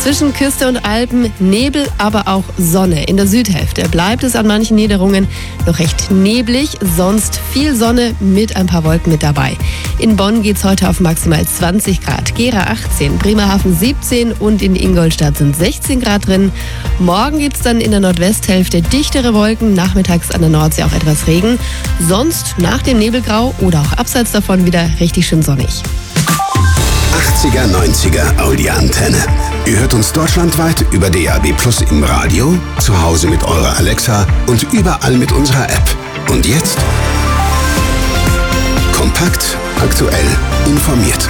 Zwischen Küste und Alpen Nebel, aber auch Sonne. In der Südhälfte bleibt es an manchen Niederungen noch recht neblig, sonst viel Sonne mit ein paar Wolken mit dabei. In Bonn geht es heute auf maximal 20 Grad, Gera 18, Bremerhaven 17 und in Ingolstadt sind 16 Grad drin. Morgen gibt es dann in der Nordwesthälfte dichtere Wolken, nachmittags an der Nordsee auch etwas Regen. Sonst nach dem Nebelgrau oder auch abseits davon wieder richtig schön sonnig. 80er, 90er Audi-Antenne. Ihr hört uns deutschlandweit über DAB+ im Radio, zu Hause mit eurer Alexa und überall mit unserer App. Und jetzt? Kompakt, aktuell, informiert.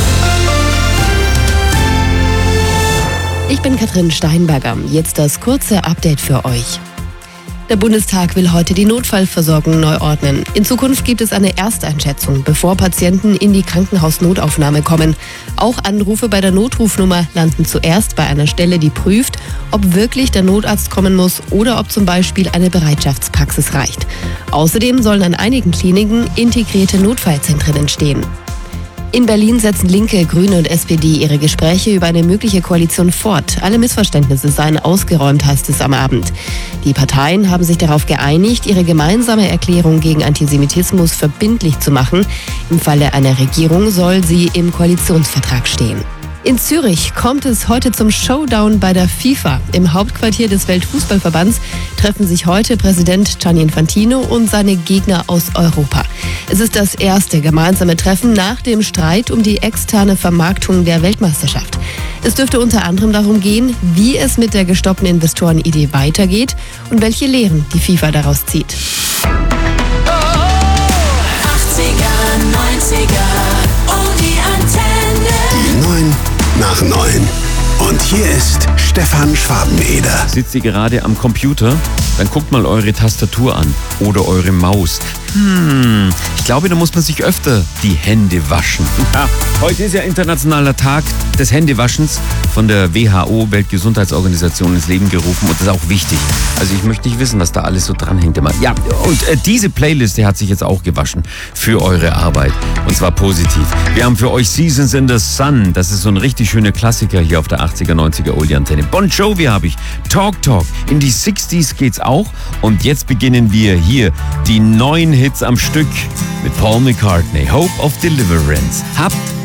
Ich bin Katrin Steinberger. Jetzt das kurze Update für euch. Der Bundestag will heute die Notfallversorgung neu ordnen. In Zukunft gibt es eine Ersteinschätzung, bevor Patienten in die Krankenhausnotaufnahme kommen. Auch Anrufe bei der Notrufnummer landen zuerst bei einer Stelle, die prüft, ob wirklich der Notarzt kommen muss oder ob zum Beispiel eine Bereitschaftspraxis reicht. Außerdem sollen an einigen Kliniken integrierte Notfallzentren entstehen. In Berlin setzen Linke, Grüne und SPD ihre Gespräche über eine mögliche Koalition fort. Alle Missverständnisse seien ausgeräumt, heißt es am Abend. Die Parteien haben sich darauf geeinigt, ihre gemeinsame Erklärung gegen Antisemitismus verbindlich zu machen. Im Falle einer Regierung soll sie im Koalitionsvertrag stehen. In Zürich kommt es heute zum Showdown bei der FIFA. Im Hauptquartier des Weltfußballverbands treffen sich heute Präsident Gianni Infantino und seine Gegner aus Europa. Es ist das erste gemeinsame Treffen nach dem Streit um die externe Vermarktung der Weltmeisterschaft. Es dürfte unter anderem darum gehen, wie es mit der gestoppten Investorenidee weitergeht und welche Lehren die FIFA daraus zieht. 80er, 90er, oh die Antenne. Die 9 nach 9. Und hier ist Stefan Schwabeneder. Sitzt ihr gerade am Computer? Dann guckt mal eure Tastatur an oder eure Maus. Ich glaube, da muss man sich öfter die Hände waschen. Heute ist ja internationaler Tag des Händewaschens von der WHO, Weltgesundheitsorganisation, ins Leben gerufen. Und das ist auch wichtig. Also ich möchte nicht wissen, was da alles so dranhängt immer. Ja, und diese Playliste hat sich jetzt auch gewaschen für eure Arbeit. Und zwar positiv. Wir haben für euch Seasons in the Sun. Das ist so ein richtig schöner Klassiker hier auf der 80er, 90er Oldie-Antenne. Bon Jovi habe ich. Talk Talk. In die 60s geht's auch. Und jetzt beginnen wir hier die 9 Hits am Stück mit Paul McCartney. Hope of Deliverance. Habt